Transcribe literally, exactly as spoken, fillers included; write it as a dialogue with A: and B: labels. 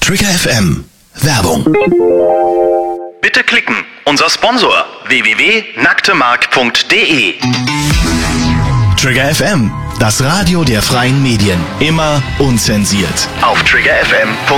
A: Trigger F M. Werbung.
B: Bitte klicken. Unser Sponsor w w w punkt nacktemark punkt de.
A: Trigger F M. Das Radio der freien Medien. Immer unzensiert.
B: Auf trigger f m punkt de.